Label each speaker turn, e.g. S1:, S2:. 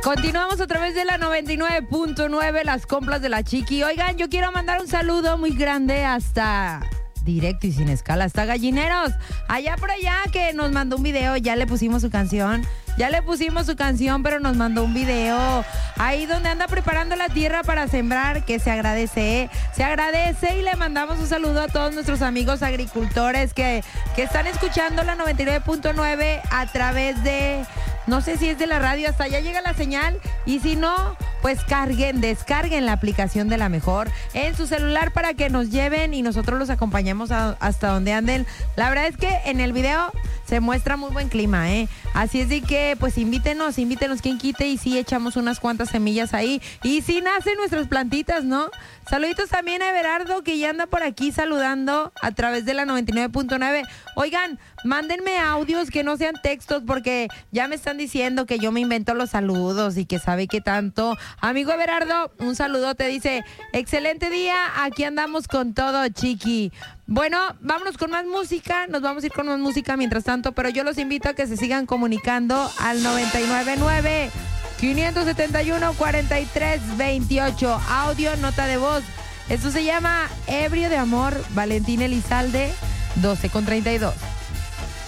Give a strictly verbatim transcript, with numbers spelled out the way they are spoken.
S1: Continuamos a través de la noventa y nueve punto nueve, las compras de la Chiqui. Oigan, yo quiero mandar un saludo muy grande hasta... directo y sin escala, hasta Gallineros, allá por allá, que nos mandó un video. Ya le pusimos su canción, ya le pusimos su canción, pero nos mandó un video ahí donde anda preparando la tierra para sembrar, que se agradece, ¿eh? Se agradece, y le mandamos un saludo a todos nuestros amigos agricultores que, que están escuchando la noventa y nueve punto nueve a través de, no sé si es de la radio, hasta allá llega la señal, y si no, pues carguen, descarguen la aplicación de La Mejor en su celular para que nos lleven y nosotros los acompañemos a, hasta donde anden. La verdad es que en el video se muestra muy buen clima, ¿eh? Así es de que, pues invítenos, invítenos quien quite, y sí echamos unas cuantas semillas ahí, y sí nacen nuestras plantitas, ¿no? Saluditos también a Everardo, que ya anda por aquí saludando a través de la noventa y nueve punto nueve. Oigan, mándenme audios que no sean textos, porque ya me están diciendo que yo me invento los saludos y que sabe qué tanto. Amigo Everardo, un saludote, dice, excelente día, aquí andamos con todo, Chiqui. Bueno, vámonos con más música, nos vamos a ir con más música mientras tanto, pero yo los invito a que se sigan comunicando al noventa y nueve nueve, quinientos setenta y uno, cuarenta y tres veintiocho, audio, nota de voz. Esto se llama Ebrio de Amor, Valentín Elizalde, doce con treinta y dos.